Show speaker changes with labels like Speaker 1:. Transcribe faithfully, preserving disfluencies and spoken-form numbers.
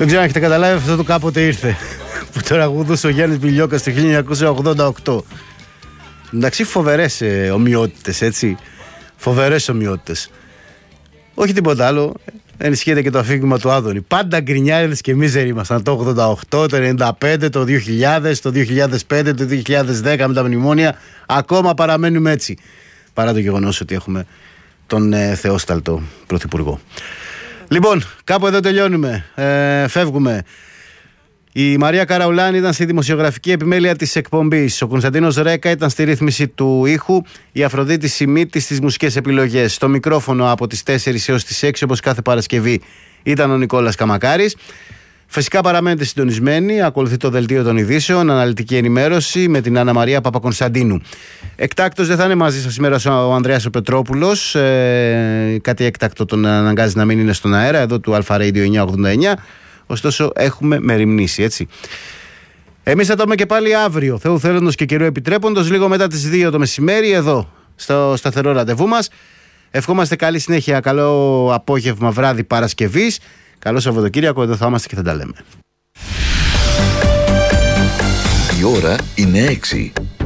Speaker 1: Δεν ξέρω αν έχετε καταλάβει, αυτό το κάποτε ήρθε. Που τραγουδούσε ο Γιάννης Μπιλιόκας το χίλια εννιακόσια ογδόντα οκτώ. Εντάξει, φοβερές ε, ομοιότητες, έτσι. Φοβερές ομοιότητες. Όχι τίποτα άλλο. Ενισχύεται και το αφήγημα του Άδωνη. Πάντα γκρινιάριδες και μίζεροι ήμασταν. Το ογδόντα οκτώ, το ενενήντα πέντε, το δύο χιλιάδες, το δύο χιλιάδες πέντε, το δύο χιλιάδες δέκα με τα μνημόνια. Ακόμα παραμένουμε έτσι. Παρά το γεγονός ότι έχουμε τον ε, θεόσταλτο πρωθυπουργό. Λοιπόν, κάπου εδώ τελειώνουμε. Ε, φεύγουμε. Η Μαρία Καραουλάνη ήταν στη δημοσιογραφική επιμέλεια της εκπομπής. Ο Κωνσταντίνος Ρέκα ήταν στη ρύθμιση του ήχου. Η Αφροδίτη Σιμίτη στις μουσικές επιλογές. Στο μικρόφωνο από τις τέσσερις έως τις έξι, όπως κάθε Παρασκευή, ήταν ο Νικόλας Καμακάρης. Φυσικά παραμένετε συντονισμένοι. Ακολουθεί το δελτίο των ειδήσεων, αναλυτική ενημέρωση με την Άννα Μαρία Παπακονσταντίνου. Εκτάκτος δεν θα είναι μαζί σας σήμερα ο Ανδρέας ο Πετρόπουλος. Ε, κάτι έκτακτο τον αναγκάζει να μην είναι στον αέρα, εδώ του Αλφα Radio εννιακόσια ογδόντα εννιά. Ωστόσο έχουμε μεριμνήσει, έτσι. Εμείς θα το δούμε και πάλι αύριο, Θεού θέλοντος και καιρού επιτρέποντος, λίγο μετά τις δύο το μεσημέρι, εδώ στο σταθερό ραντεβού μας. Ευχόμαστε καλή συνέχεια, καλό απόγευμα, βράδυ Παρασκευής. Καλό Σαββατοκύριακο, εδώ θα είμαστε και θα τα λέμε.
Speaker 2: Η ώρα είναι έξι.